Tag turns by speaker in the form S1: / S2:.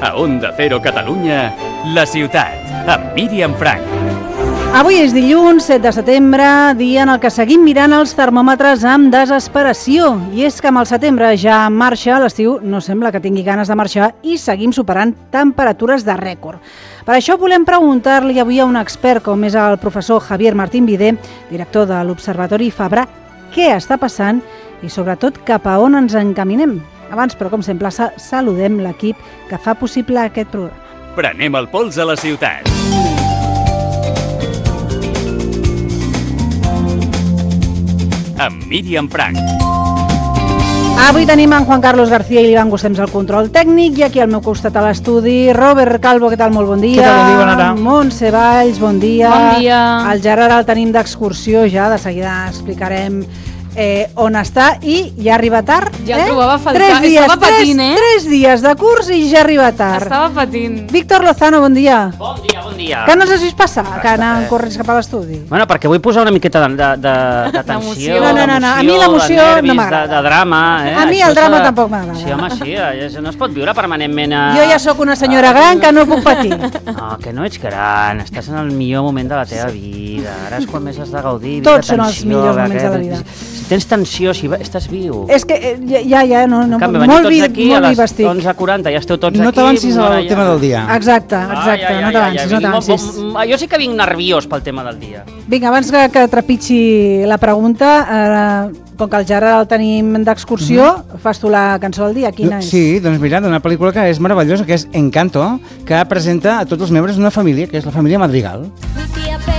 S1: A Onda Cero Catalunya, La Ciutat, amb Míriam Frank.
S2: Avui és dilluns, 7 de setembre, dia en el que seguim mirant els termòmetres amb desesperació. I és que amb el setembre ja en marxa, l'estiu no sembla que tingui ganes de marxar i seguim superant temperatures de rècord. Per això volem preguntar-li avui a un expert com és el professor Javier Martín Vidé, director de l'Observatori Fabra, què està passant i sobretot cap a on ens encaminem. Abans, però, com sempre, saludem l'equip que fa possible aquest programa.
S1: Prenem el pols a la ciutat. Amb Míriam Frank.
S2: Avui tenim en Juan Carlos García i l'Ivan Gustems al control tècnic i aquí al meu costat a l'estudi Robert Calvo, què tal? Molt bon dia.
S3: Què tal? Bon dia, bona hora.
S2: Montse Valls, bon dia.
S4: Bon dia.
S2: El Gerard el tenim d'excursió ja, de seguida explicarem on està i ja arriba tard.
S4: Ja el trobava a faltar. Estava patint,
S2: 3 dies de curs i ja arriba tard.
S4: Estava patint.
S2: Víctor Lozano, bon dia.
S3: Bon dia.
S2: Que no has vist passar, que anàvem corrents cap a l'estudi?
S3: Bueno, perquè vull posar una miqueta de tensió,
S2: No, a mi l'emoció
S3: de
S2: no
S3: nervis,
S2: m'agrada.
S3: de drama.
S2: A mi el drama tampoc m'agrada.
S3: Sí, home, sí, no es pot viure permanentment a...
S2: Jo ja sóc una senyora gran que no puc patir.
S3: No, que no ets gran, estàs en el millor moment de la teva vida, ara és quan més has de gaudir.
S2: Tots són els millors moments de la vida.
S3: Si tens tensió, si estàs viu.
S2: És que ja, no,
S3: En canvi,
S2: molt
S3: venir tots aquí a les
S2: estic.
S3: 11:40, ja esteu tots aquí.
S5: No t'avancis al tema del dia.
S2: Exacte, no t'avancis.
S3: Jo sí que vinc nerviós pel tema del dia.
S2: Vinga, abans que trepitgi la pregunta, com que el Gerard el tenim d'excursió, fas tu la cançó del dia, quina és?
S5: Sí, doncs mira, d'una pel·lícula que és meravellosa, que és Encanto, que presenta a tots els membres d'una família, que és la família Madrigal.